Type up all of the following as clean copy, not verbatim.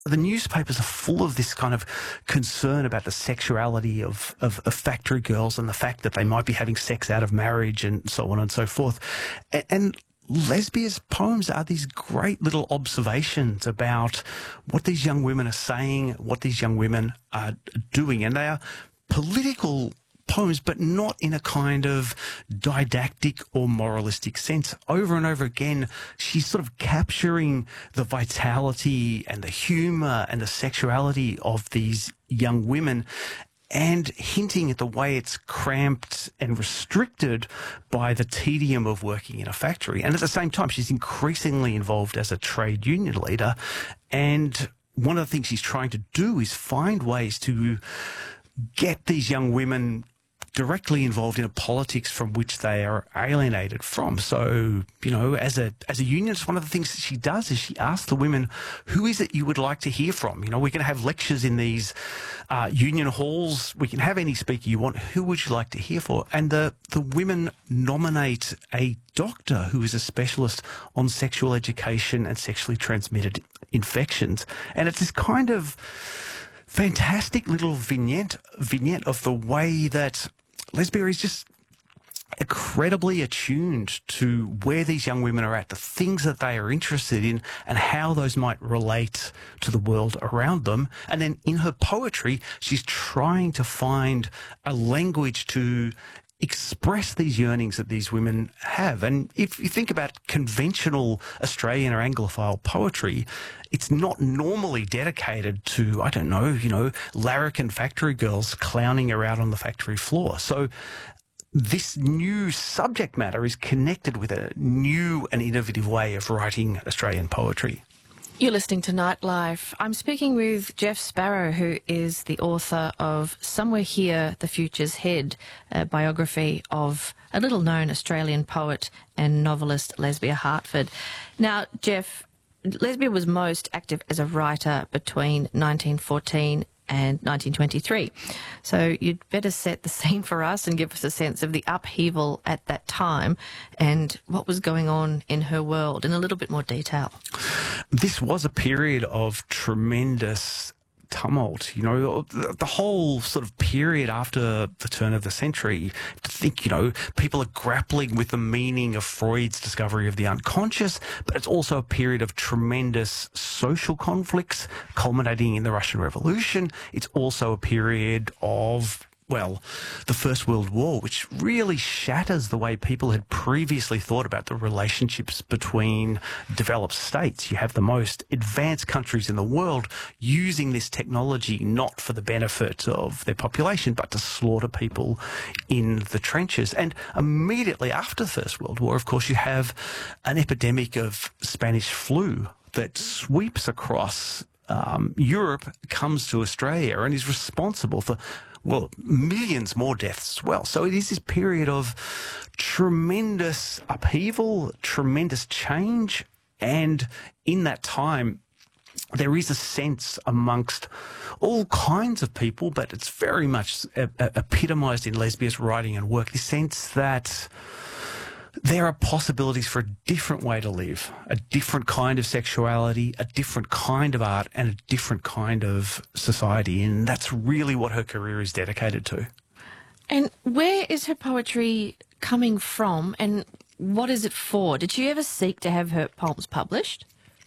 the newspapers are full of this kind of concern about the sexuality of factory girls and the fact that they might be having sex out of marriage and so on and so forth. And Lesbia's poems are these great little observations about what these young women are saying, what these young women are doing. And they are political poems, but not in a kind of didactic or moralistic sense. Over and over again, she's sort of capturing the vitality and the humour and the sexuality of these young women and hinting at the way it's cramped and restricted by the tedium of working in a factory. And at the same time, she's increasingly involved as a trade union leader. And one of the things she's trying to do is find ways to get these young women directly involved in a politics from which they are alienated from. So, as a unionist, one of the things that she does is she asks the women, who is it you would like to hear from? We're going to have lectures in these union halls. We can have any speaker you want. Who would you like to hear for? And the women nominate a doctor who is a specialist on sexual education and sexually transmitted infections. And it's this kind of fantastic little vignette of the way that Lesbia is just incredibly attuned to where these young women are at, the things that they are interested in, and how those might relate to the world around them. And then in her poetry, she's trying to find a language to express these yearnings that these women have. And if you think about conventional Australian or Anglophile poetry, it's not normally dedicated to, larrikin factory girls clowning around on the factory floor. So this new subject matter is connected with a new and innovative way of writing Australian poetry. You're listening to Nightlife. I'm speaking with Jeff Sparrow, who is the author of Somewhere Here, The Future's Head, a biography of a little-known Australian poet and novelist Lesbia Hartford. Now, Jeff, Lesbia was most active as a writer between 1914 and 1923. So you'd better set the scene for us and give us a sense of the upheaval at that time and what was going on in her world in a little bit more detail. This was a period of tremendous tumult, the whole sort of period after the turn of the century. To think, people are grappling with the meaning of Freud's discovery of the unconscious, but it's also a period of tremendous social conflicts culminating in the Russian Revolution. It's also a period of the First World War, which really shatters the way people had previously thought about the relationships between developed states. You have the most advanced countries in the world using this technology not for the benefit of their population, but to slaughter people in the trenches. And immediately after the First World War, of course, you have an epidemic of Spanish flu that sweeps across Europe, comes to Australia, and is responsible for millions more deaths as well. So it is this period of tremendous upheaval, tremendous change, and in that time, there is a sense amongst all kinds of people, but it's very much epitomised in Lesbia's writing and work, the sense that there are possibilities for a different way to live, a different kind of sexuality, a different kind of art, and a different kind of society. And that's really what her career is dedicated to. And where is her poetry coming from, and what is it for? Did she ever seek to have her poems published?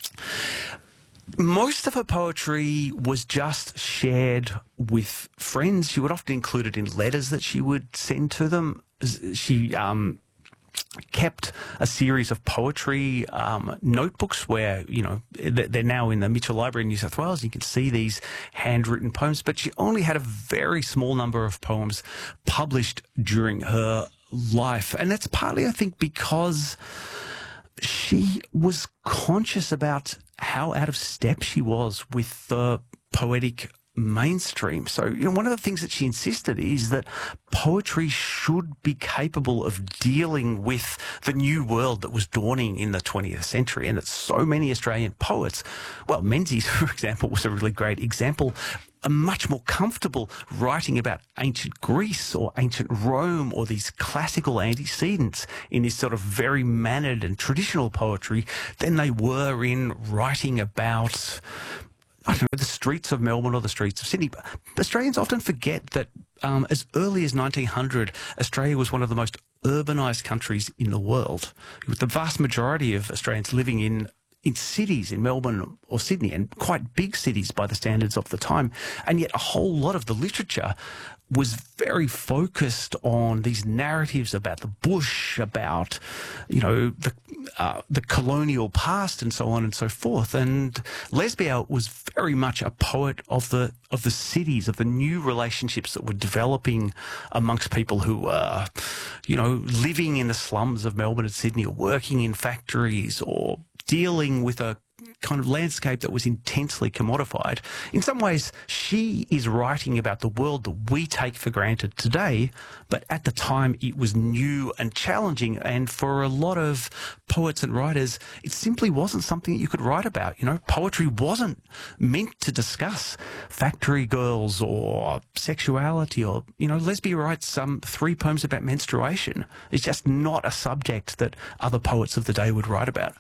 Most of her poetry was just shared with friends. She would often include it in letters that she would send to them. She kept a series of poetry notebooks where, they're now in the Mitchell Library in New South Wales. You can see these handwritten poems, but she only had a very small number of poems published during her life. And that's partly, I think, because she was conscious about how out of step she was with the poetic mainstream. So, one of the things that she insisted is that poetry should be capable of dealing with the new world that was dawning in the 20th century, and that so many Australian poets, Menzies, for example, was a really great example, are much more comfortable writing about ancient Greece or ancient Rome or these classical antecedents in this sort of very mannered and traditional poetry than they were in writing about I don't know, the streets of Melbourne or the streets of Sydney. But Australians often forget that as early as 1900, Australia was one of the most urbanised countries in the world, with the vast majority of Australians living in cities in Melbourne or Sydney, and quite big cities by the standards of the time. And yet a whole lot of the literature was very focused on these narratives about the bush, about, the colonial past and so on and so forth. And Lesbia was very much a poet of the cities, of the new relationships that were developing amongst people who were, living in the slums of Melbourne and Sydney, or working in factories, or dealing with a kind of landscape that was intensely commodified. In some ways, she is writing about the world that we take for granted today, but at the time it was new and challenging, and for a lot of poets and writers, it simply wasn't something that you could write about. Poetry wasn't meant to discuss factory girls or sexuality, or, Lesbia writes 3 poems about menstruation. It's just not a subject that other poets of the day would write about.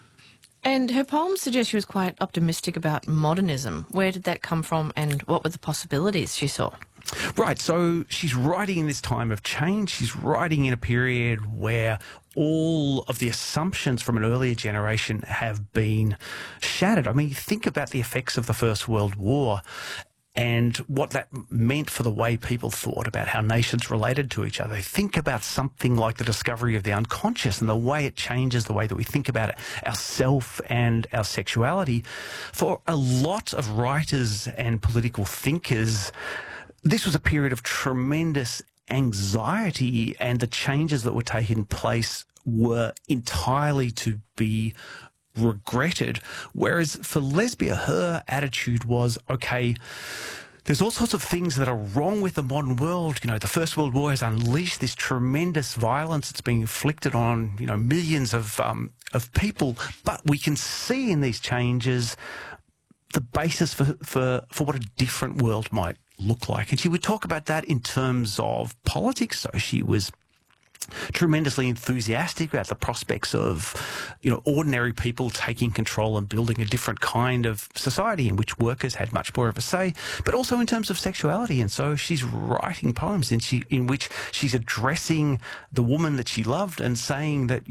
And her poems suggest she was quite optimistic about modernism. Where did that come from, and what were the possibilities she saw? Right, so she's writing in this time of change. She's writing in a period where all of the assumptions from an earlier generation have been shattered. I mean, think about the effects of the First World War and what that meant for the way people thought about how nations related to each other. Think about something like the discovery of the unconscious and the way it changes the way that we think about it, ourself and our sexuality. For a lot of writers and political thinkers, this was a period of tremendous anxiety, and the changes that were taking place were entirely to be regretted. Whereas for Lesbia, her attitude was, okay, there's all sorts of things that are wrong with the modern world. The First World War has unleashed this tremendous violence that's being inflicted on, millions of people. But we can see in these changes the basis for what a different world might look like. And she would talk about that in terms of politics. So she was tremendously enthusiastic about the prospects of, ordinary people taking control and building a different kind of society in which workers had much more of a say, but also in terms of sexuality. And so she's writing poems in which she's addressing the woman that she loved and saying that,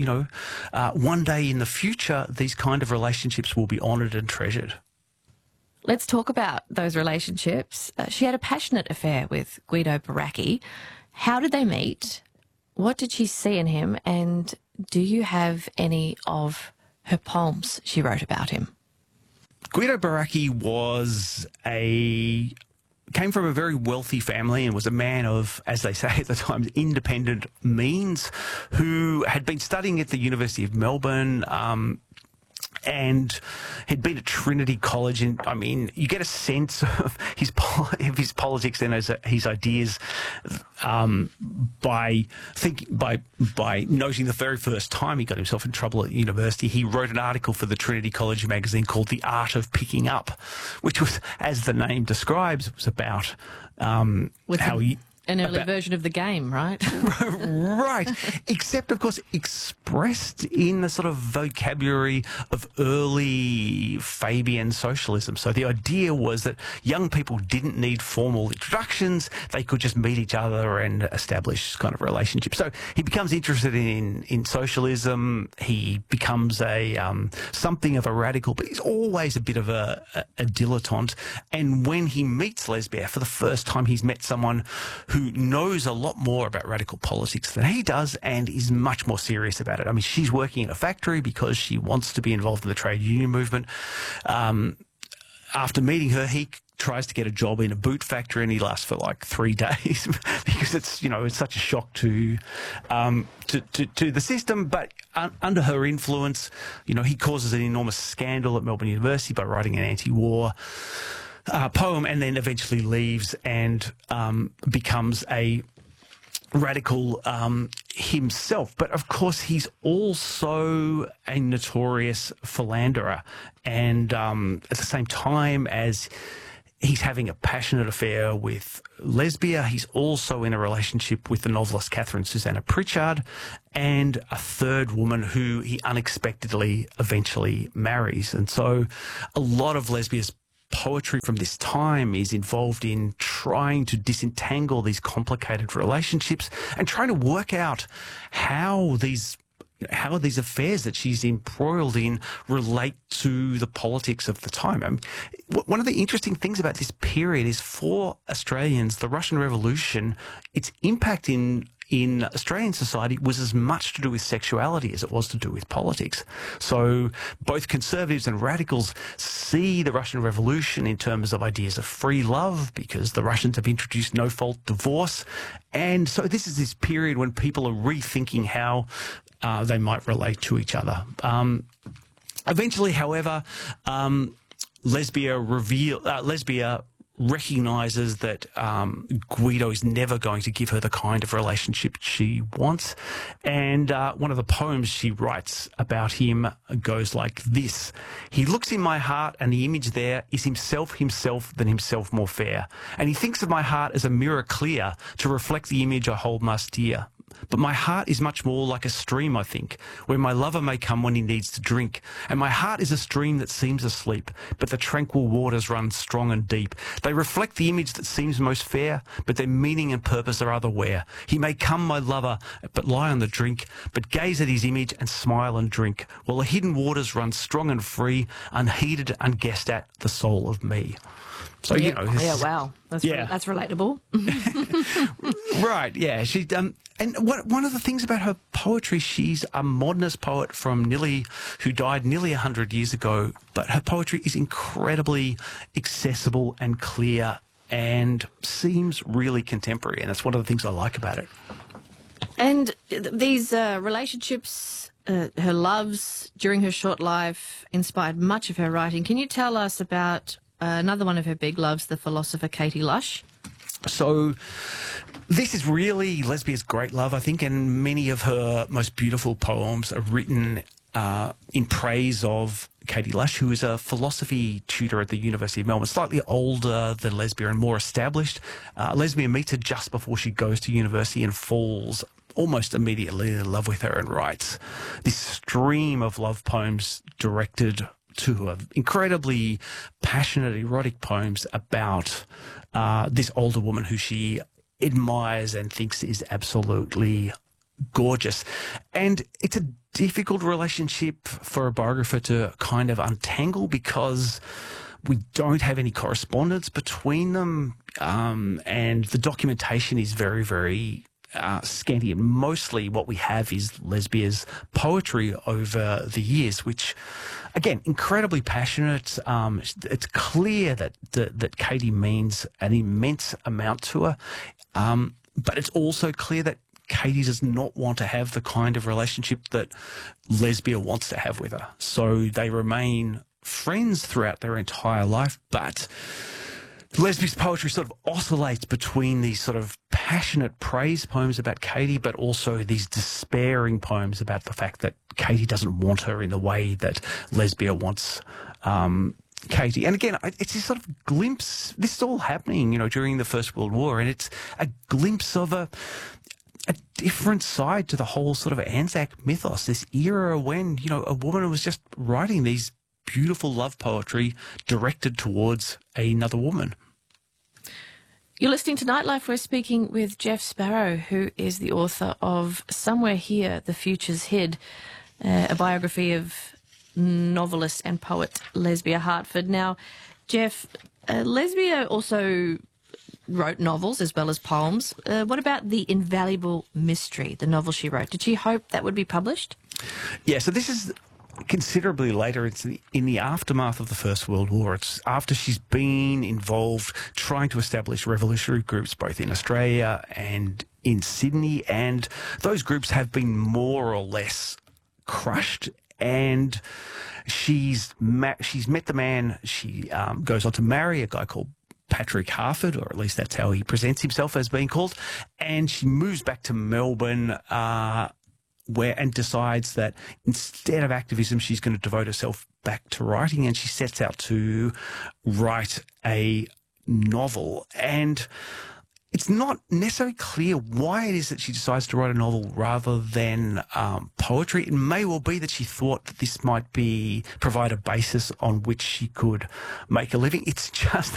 one day in the future, these kind of relationships will be honoured and treasured. Let's talk about those relationships. She had a passionate affair with Guido Baracchi. How did they meet? What did she see in him, and do you have any of her poems she wrote about him? Guido Baracchi came from a very wealthy family and was a man of, as they say at the time, independent means, who had been studying at the University of Melbourne, and had been at Trinity College. And I mean, you get a sense of his politics and his ideas by noting the very first time he got himself in trouble at university. He wrote an article for the Trinity College magazine called "The Art of Picking Up," which was, as the name describes, it was about how he. An early version of the game, right? Right. Except, of course, expressed in the sort of vocabulary of early Fabian socialism. So the idea was that young people didn't need formal introductions. They could just meet each other and establish kind of relationships. So he becomes interested in socialism. He becomes something of a radical, but he's always a bit of a dilettante. And when he meets Lesbia for the first time, he's met someone who knows a lot more about radical politics than he does and is much more serious about it. I mean, she's working in a factory because she wants to be involved in the trade union movement. After meeting her, he tries to get a job in a boot factory, and he lasts for like 3 days because it's such a shock to the system. But under her influence, he causes an enormous scandal at Melbourne University by writing an anti-war poem, and then eventually leaves and becomes a radical himself. But of course, he's also a notorious philanderer, and at the same time as he's having a passionate affair with Lesbia, he's also in a relationship with the novelist Catherine Susanna Pritchard, and a third woman who he unexpectedly eventually marries. And so a lot of Lesbia's poetry from this time is involved in trying to disentangle these complicated relationships and trying to work out how these affairs that she's embroiled in relate to the politics of the time. I mean, one of the interesting things about this period is, for Australians, the Russian Revolution, its impact in Australian society was as much to do with sexuality as it was to do with politics. So both conservatives and radicals see the Russian Revolution in terms of ideas of free love, because the Russians have introduced no-fault divorce. And so this is this period when people are rethinking how they might relate to each other. Eventually, however, Lesbia recognises that Guido is never going to give her the kind of relationship she wants. And one of the poems she writes about him goes like this: "He looks in my heart, and the image there is himself, than himself more fair. And he thinks of my heart as a mirror clear to reflect the image I hold most dear. But my heart is much more like a stream, I think, where my lover may come when he needs to drink. And my heart is a stream that seems asleep, but the tranquil waters run strong and deep. They reflect the image that seems most fair, but their meaning and purpose are otherwhere. He may come, my lover, but lie on the drink, but gaze at his image and smile and drink, while the hidden waters run strong and free, unheeded, unguessed at, the soul of me." So, yeah. you know. Wow. That's relatable. Right, yeah. She and one of the things about her poetry, she's a modernist poet who died nearly 100 years ago, but her poetry is incredibly accessible and clear and seems really contemporary, and that's one of the things I like about it. And these relationships, her loves during her short life, inspired much of her writing. Can you tell us about another one of her big loves, the philosopher Katie Lush? So this is really Lesbia's great love, I think, and many of her most beautiful poems are written in praise of Katie Lush, who is a philosophy tutor at the University of Melbourne, slightly older than Lesbia and more established. Lesbia meets her just before she goes to university and falls almost immediately in love with her and writes this stream of love poems directed to her, incredibly passionate, erotic poems about this older woman who she admires and thinks is absolutely gorgeous. And it's a difficult relationship for a biographer to kind of untangle, because we don't have any correspondence between them, and the documentation is very, very scanty, and mostly what we have is Lesbia's poetry over the years, which, again, incredibly passionate. It's clear that Katie means an immense amount to her, but it's also clear that Katie does not want to have the kind of relationship that Lesbia wants to have with her. So they remain friends throughout their entire life, but Lesbia's poetry sort of oscillates between these sort of passionate praise poems about Katie, but also these despairing poems about the fact that Katie doesn't want her in the way that Lesbia wants Katie. And again, it's this sort of glimpse. This is all happening, during the First World War, and it's a glimpse of a different side to the whole sort of Anzac mythos, this era when, a woman was just writing these beautiful love poetry directed towards another woman. You're listening to Nightlife. We're speaking with Jeff Sparrow, who is the author of Somewhere Here, The Future's Hid, a biography of novelist and poet Lesbia Hartford. Now, Jeff, Lesbia also wrote novels as well as poems. What about The Invaluable Mystery, the novel she wrote? Did she hope that would be published? Yeah, so this is considerably later. It's in the aftermath of the First World War. It's after she's been involved trying to establish revolutionary groups both in Australia and in Sydney, and those groups have been more or less crushed, and she's met the man. She goes on to marry a guy called Patrick Harford, or at least that's how he presents himself as being called, and she moves back to Melbourne and decides that instead of activism, she's going to devote herself back to writing, and she sets out to write a novel. And it's not necessarily clear why it is that she decides to write a novel rather than poetry. It may well be that she thought that this might provide a basis on which she could make a living. It's just